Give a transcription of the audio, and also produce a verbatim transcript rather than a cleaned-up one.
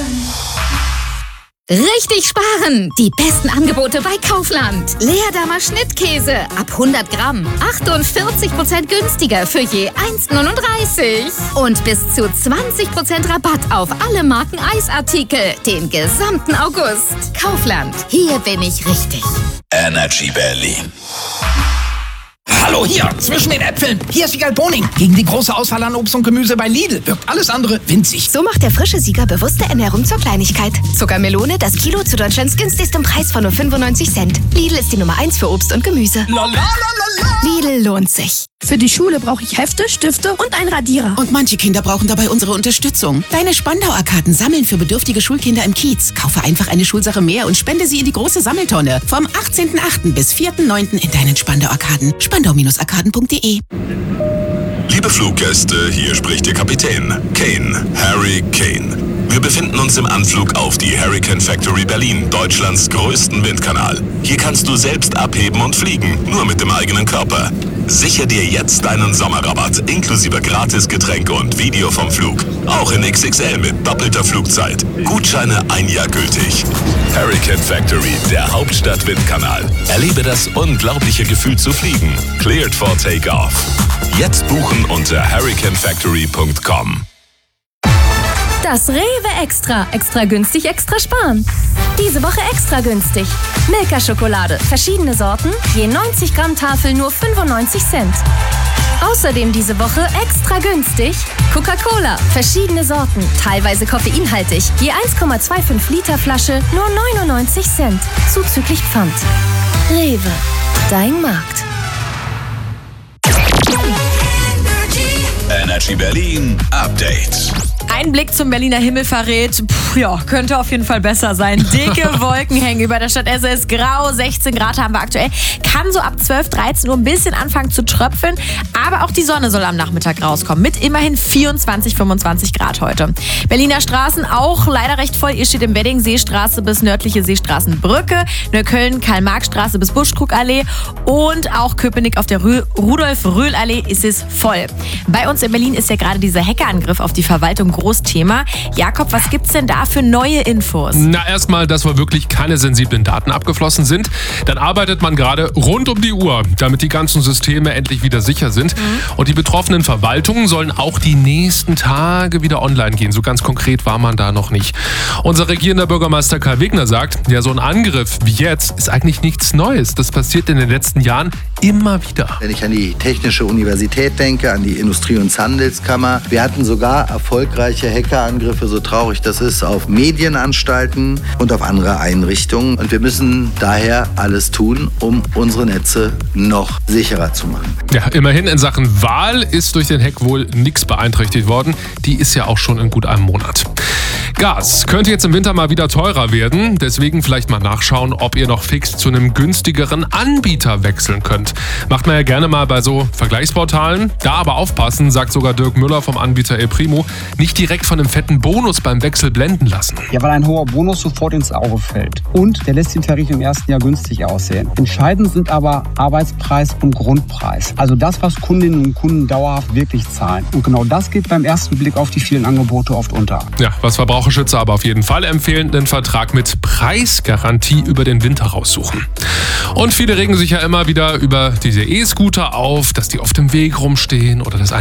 Richtig sparen! Die besten Angebote bei Kaufland. Leerdammer Schnittkäse ab hundert Gramm. achtundvierzig Prozent günstiger für je eins Komma neununddreißig. Und bis zu zwanzig Prozent Rabatt auf alle Marken Eisartikel. Den gesamten August. Kaufland. Hier bin ich richtig. Energy Berlin. Hallo, hier, zwischen den Äpfeln. Hier ist Wiegald Boning. Gegen die große Auswahl an Obst und Gemüse bei Lidl wirkt alles andere winzig. So macht der frische Sieger bewusste Ernährung zur Kleinigkeit. Zuckermelone, das Kilo zu Deutschlands günstigstem Preis von nur fünfundneunzig Cent. Lidl ist die Nummer eins für Obst und Gemüse. Lidl lohnt sich. Für die Schule brauche ich Hefte, Stifte und einen Radierer. Und manche Kinder brauchen dabei unsere Unterstützung. Deine Spandauer-Karten sammeln für bedürftige Schulkinder im Kiez. Kaufe einfach eine Schulsache mehr und spende sie in die große Sammeltonne. Vom achtzehnten achten bis vierten neunten in deinen Spandau-Arkaden. Spandau Arkaden punkt de. Liebe Fluggäste, hier spricht Ihr Kapitän, Kane, Harry Kane. Wir befinden uns im Anflug auf die Hurricane Factory Berlin, Deutschlands größten Windkanal. Hier kannst du selbst abheben und fliegen, nur mit dem eigenen Körper. Sichere dir jetzt deinen Sommerrabatt, inklusive Gratisgetränke und Video vom Flug. Auch in X X L mit doppelter Flugzeit. Gutscheine ein Jahr gültig. Hurricane Factory, der Hauptstadt-Windkanal. Erlebe das unglaubliche Gefühl zu fliegen. Cleared for Takeoff. Jetzt buchen unter hurricane factory punkt com. Das Rewe Extra. Extra günstig, extra sparen. Diese Woche extra günstig. Milka-Schokolade. Verschiedene Sorten. Je neunzig Gramm Tafel nur fünfundneunzig Cent. Außerdem diese Woche extra günstig. Coca-Cola. Verschiedene Sorten. Teilweise koffeinhaltig. Je eins Komma fünfundzwanzig Liter Flasche nur neunundneunzig Cent. Zuzüglich Pfand. Rewe. Dein Markt. Energy Berlin Update. Ein Blick zum Berliner Himmel verrät, pff, ja, könnte auf jeden Fall besser sein. Dicke Wolken hängen über der Stadt. Es ist grau, sechzehn Grad haben wir aktuell. Kann so ab zwölf, dreizehn Uhr ein bisschen anfangen zu tröpfeln. Aber auch die Sonne soll am Nachmittag rauskommen. Mit immerhin vierundzwanzig, fünfundzwanzig Grad heute. Berliner Straßen auch leider recht voll. Ihr steht im Wedding Seestraße bis nördliche Seestraßenbrücke. Neukölln, Karl-Marx-Straße bis Buschkrugallee. Und auch Köpenick auf der Rü- Rudolf-Röhl-Allee ist es voll. Bei uns in Berlin ist ja gerade dieser Hackerangriff auf die Verwaltung Großthema. Jakob, was gibt's denn da für neue Infos? Na, erstmal, dass wohl wirklich keine sensiblen Daten abgeflossen sind. Dann arbeitet man gerade rund um die Uhr, damit die ganzen Systeme endlich wieder sicher sind. Mhm. Und die betroffenen Verwaltungen sollen auch die nächsten Tage wieder online gehen. So ganz konkret war man da noch nicht. Unser regierender Bürgermeister Kai Wegner sagt, ja, so ein Angriff wie jetzt ist eigentlich nichts Neues. Das passiert in den letzten Jahren immer wieder. Wenn ich an die Technische Universität denke, an die Industrie- und Handelskammer. Wir hatten sogar erfolgreiche Hackerangriffe, so traurig das ist, auf Medienanstalten und auf andere Einrichtungen. Und wir müssen daher alles tun, um unsere Netze noch sicherer zu machen. Ja, immerhin in Sachen Wahl ist durch den Hack wohl nichts beeinträchtigt worden. Die ist ja auch schon in gut einem Monat. Gas könnte jetzt im Winter mal wieder teurer werden. Deswegen vielleicht mal nachschauen, ob ihr noch fix zu einem günstigeren Anbieter wechseln könnt. Macht man ja gerne mal bei so Vergleichsportalen. Da aber aufpassen, sagt sogar Dirk Müller vom Anbieter Eprimo. Nicht direkt von einem fetten Bonus beim Wechsel blenden lassen. Ja, weil ein hoher Bonus sofort ins Auge fällt. Und der lässt den Tarif im ersten Jahr günstig aussehen. Entscheidend sind aber Arbeitspreis und Grundpreis. Also das, was Kundinnen und Kunden dauerhaft wirklich zahlen. Und genau das geht beim ersten Blick auf die vielen Angebote oft unter. Ja, was Verbraucherschützer aber auf jeden Fall empfehlen, den Vertrag mit Preisgarantie über den Winter raussuchen. Und viele regen sich ja immer wieder über diese E-Scooter auf, dass die auf dem Weg rumstehen oder das